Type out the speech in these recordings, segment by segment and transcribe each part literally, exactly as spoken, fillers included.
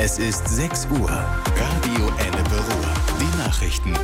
Es ist sechs Uhr. Radio Ennepe Ruhr. Die Nachrichten.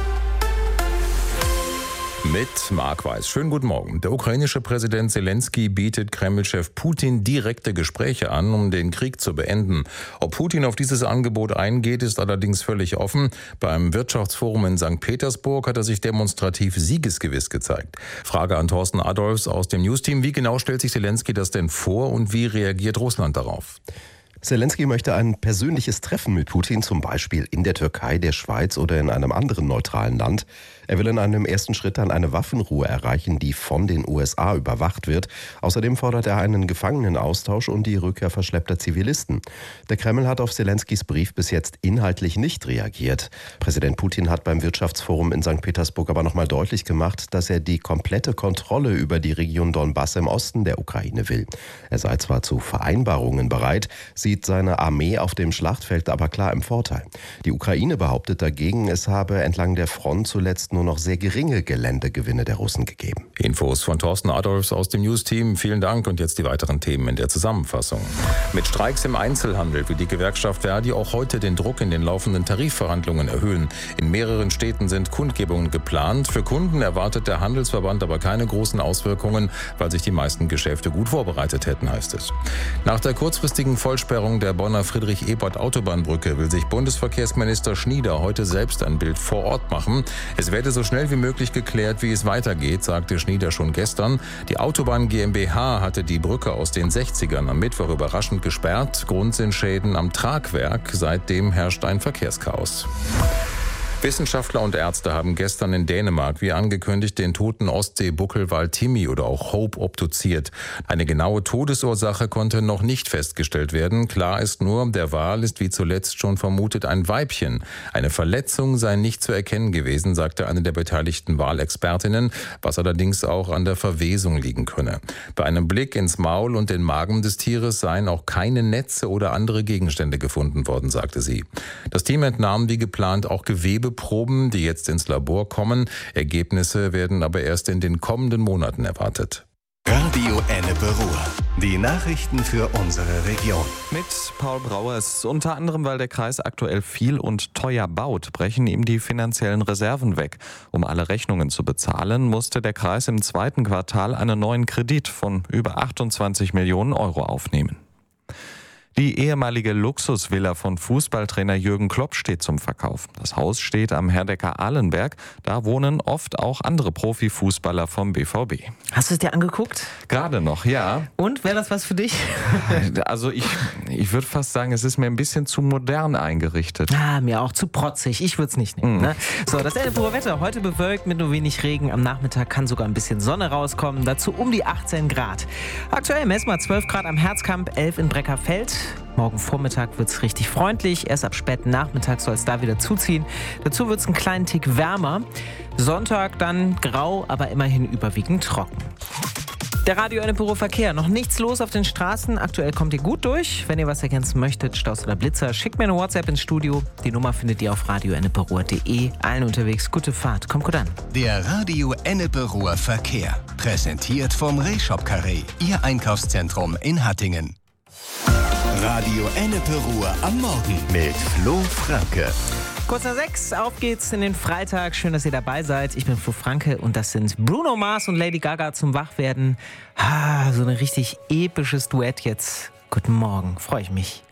Mit Marc Weiß. Schönen guten Morgen. Der ukrainische Präsident Zelensky bietet Kreml-Chef Putin direkte Gespräche an, um den Krieg zu beenden. Ob Putin auf dieses Angebot eingeht, ist allerdings völlig offen. Beim Wirtschaftsforum in Sankt Petersburg hat er sich demonstrativ siegesgewiss gezeigt. Frage an Thorsten Adolfs aus dem Newsteam. Wie genau stellt sich Zelensky das denn vor und wie reagiert Russland darauf? Zelensky möchte ein persönliches Treffen mit Putin, zum Beispiel in der Türkei, der Schweiz oder in einem anderen neutralen Land. Er will in einem ersten Schritt dann eine Waffenruhe erreichen, die von den U S A überwacht wird. Außerdem fordert er einen Gefangenenaustausch und die Rückkehr verschleppter Zivilisten. Der Kreml hat auf Zelenskys Brief bis jetzt inhaltlich nicht reagiert. Präsident Putin hat beim Wirtschaftsforum in Sankt Petersburg aber nochmal deutlich gemacht, dass er die komplette Kontrolle über die Region Donbass im Osten der Ukraine will. Er sei zwar zu Vereinbarungen bereit, sieht seine Armee auf dem Schlachtfeld aber klar im Vorteil. Die Ukraine behauptet dagegen, es habe entlang der Front zuletzt nur noch sehr geringe Geländegewinne der Russen gegeben. Infos von Thorsten Adolfs aus dem News-Team. Vielen Dank und jetzt die weiteren Themen in der Zusammenfassung. Mit Streiks im Einzelhandel will die Gewerkschaft Verdi auch heute den Druck in den laufenden Tarifverhandlungen erhöhen. In mehreren Städten sind Kundgebungen geplant. Für Kunden erwartet der Handelsverband aber keine großen Auswirkungen, weil sich die meisten Geschäfte gut vorbereitet hätten, heißt es. Nach der kurzfristigen Vollsperrung der Bonner Friedrich-Ebert-Autobahnbrücke will sich Bundesverkehrsminister Schnieder heute selbst ein Bild vor Ort machen. Es werde so schnell wie möglich geklärt, wie es weitergeht, sagte Schnieder schon gestern. Die Autobahn GmbH hatte die Brücke aus den sechzigern am Mittwoch überraschend gesperrt. Grund sind Schäden am Tragwerk. Seitdem herrscht ein Verkehrschaos. Wissenschaftler und Ärzte haben gestern in Dänemark, wie angekündigt, den toten Ostsee-Buckelwal Timmy oder auch Hope obduziert. Eine genaue Todesursache konnte noch nicht festgestellt werden. Klar ist nur, der Wal ist wie zuletzt schon vermutet ein Weibchen. Eine Verletzung sei nicht zu erkennen gewesen, sagte eine der beteiligten Walexpertinnen, was allerdings auch an der Verwesung liegen könne. Bei einem Blick ins Maul und den Magen des Tieres seien auch keine Netze oder andere Gegenstände gefunden worden, sagte sie. Das Team entnahm wie geplant auch Gewebe Proben, die jetzt ins Labor kommen. Ergebnisse werden aber erst in den kommenden Monaten erwartet. Radio Ennepe Ruhr. Die Nachrichten für unsere Region. Mit Paul Brauers. Unter anderem, weil der Kreis aktuell viel und teuer baut, brechen ihm die finanziellen Reserven weg. Um alle Rechnungen zu bezahlen, musste der Kreis im zweiten Quartal einen neuen Kredit von über achtundzwanzig Millionen Euro aufnehmen. Die ehemalige Luxusvilla von Fußballtrainer Jürgen Klopp steht zum Verkauf. Das Haus steht am Herdecker-Ahlenberg. Da wohnen oft auch andere Profifußballer vom B V B. Hast du es dir angeguckt? Gerade noch, ja. Und, wäre das was für dich? Also ich, ich würde fast sagen, es ist mir ein bisschen zu modern eingerichtet. Ah, mir auch zu protzig. Ich würde es nicht nehmen. Mm. Ne? So, das Ennepe Wetter. Heute bewölkt mit nur wenig Regen. Am Nachmittag kann sogar ein bisschen Sonne rauskommen. Dazu um die achtzehn Grad. Aktuell messen wir zwölf Grad am Herzkamp, elf in Breckerfeld. Morgen Vormittag wird es richtig freundlich. Erst ab späten Nachmittag soll es da wieder zuziehen. Dazu wird es einen kleinen Tick wärmer. Sonntag dann grau, aber immerhin überwiegend trocken. Der Radio Ennepe Ruhr Verkehr. Noch nichts los auf den Straßen. Aktuell kommt ihr gut durch. Wenn ihr was ergänzen möchtet, Staus oder Blitzer, schickt mir eine WhatsApp ins Studio. Die Nummer findet ihr auf radio ennepe ruhr punkt de. Allen unterwegs gute Fahrt. Kommt gut an. Der Radio Ennepe Ruhr Verkehr. Präsentiert vom Rehshop Carré. Ihr Einkaufszentrum in Hattingen. Radio Ennepe Ruhr am Morgen mit Flo Franke. Kurz nach sechs, auf geht's in den Freitag. Schön, dass ihr dabei seid. Ich bin Flo Franke und das sind Bruno Mars und Lady Gaga zum Wachwerden. Ah, so ein richtig episches Duett jetzt. Guten Morgen, freue ich mich.